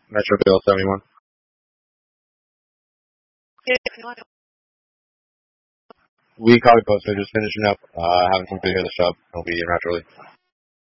Metroville 71. We copy post. They're just finishing up. Having some to hear the shop. I'll be in naturally.